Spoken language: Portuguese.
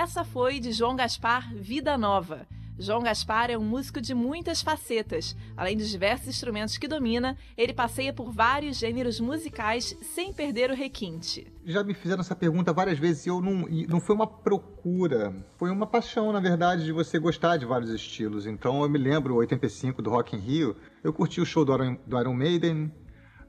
Essa foi de João Gaspar, Vida Nova. João Gaspar é um músico de muitas facetas. Além dos diversos instrumentos que domina, ele passeia por vários gêneros musicais sem perder o requinte. Já me fizeram essa pergunta várias vezes e não foi uma procura, foi uma paixão, na verdade, de você gostar de vários estilos. Então eu me lembro, em 85, do Rock in Rio, eu curti o show do Iron Maiden,